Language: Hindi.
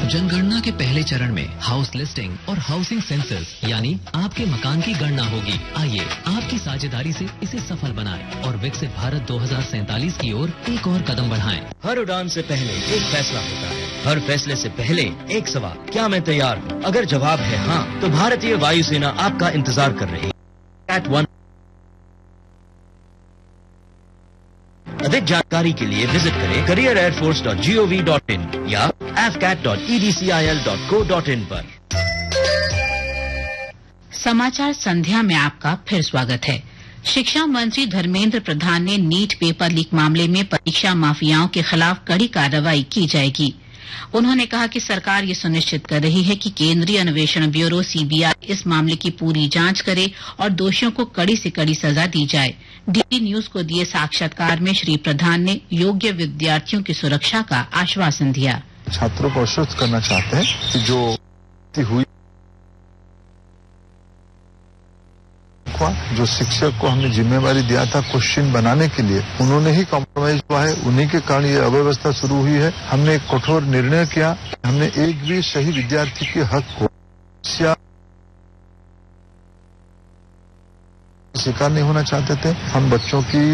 जनगणना के पहले चरण में हाउस लिस्टिंग और हाउसिंग सेंसस यानी आपके मकान की गणना होगी। आइए आपकी साझेदारी से इसे सफल बनाएं और विकसित भारत 2047 की ओर एक और कदम बढ़ाएं। हर उड़ान से पहले एक फैसला होता है, हर फैसले से पहले एक सवाल, क्या मैं तैयार हूँ? अगर जवाब है हाँ, तो भारतीय वायुसेना आपका इंतजार कर रही है। अधिक जानकारी के लिए विजिट करें careerairforce.gov.in या afcat.edcil.co.in पर। समाचार संध्या में आपका फिर स्वागत है। शिक्षा मंत्री धर्मेंद्र प्रधान ने नीट पेपर लीक मामले में परीक्षा माफियाओं के खिलाफ कड़ी कार्रवाई की जाएगी। उन्होंने कहा कि सरकार ये सुनिश्चित कर रही है कि केंद्रीय अन्वेषण ब्यूरो सीबीआई इस मामले की पूरी जांच करे और दोषियों को कड़ी से कड़ी सजा दी जाए। डीडी न्यूज को दिए साक्षात्कार में श्री प्रधान ने योग्य विद्यार्थियों की सुरक्षा का आश्वासन दिया। छात्रों को आश्वस्त करना चाहते हैं कि जो हुई जो शिक्षक को हमने जिम्मेवारी दिया था क्वेश्चन बनाने के लिए, उन्होंने ही कॉम्प्रोमाइज हुआ है। उन्हीं के कारण ये अव्यवस्था शुरू हुई है। हमने एक कठोर निर्णय किया, हमने एक भी सही विद्यार्थी के हक को शिकार नहीं होना चाहते थे। हम बच्चों की